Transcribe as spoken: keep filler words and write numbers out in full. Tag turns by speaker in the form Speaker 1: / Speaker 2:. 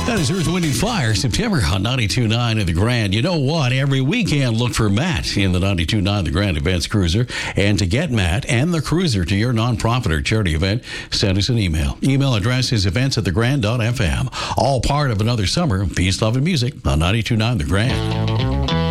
Speaker 1: That is Earth, Wind, and Fire, September on ninety-two point nine of the Grand. You know what? Every weekend, look for Matt in the ninety-two point nine The Grand Events Cruiser. And to get Matt and the Cruiser to your nonprofit or charity event, send us an email. Email address is events at the grand dot f m. All part of another summer of peace, love, and music on ninety-two point nine The Grand.